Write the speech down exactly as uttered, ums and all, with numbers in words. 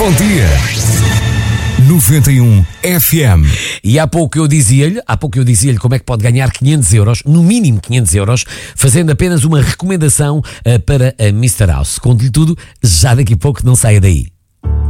Bom dia. noventa e um F M. E há pouco eu dizia-lhe, há pouco eu dizia-lhe como é que pode ganhar quinhentos euros, no mínimo quinhentos euros, fazendo apenas uma recomendação uh, para a mister House. Conto-lhe tudo, já daqui a pouco, não saia daí.